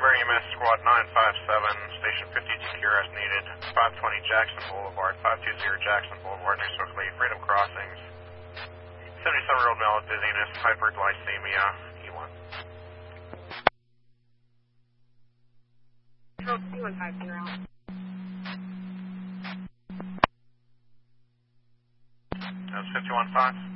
Cranberry EMS Squad 957, Station 52 cure as needed, 520 Jackson Boulevard, 520 Jackson Boulevard, New Swiftly, Freedom Crossings. 77-year-old male with dizziness, hyperglycemia, E1. Control 2150. That's 51.5.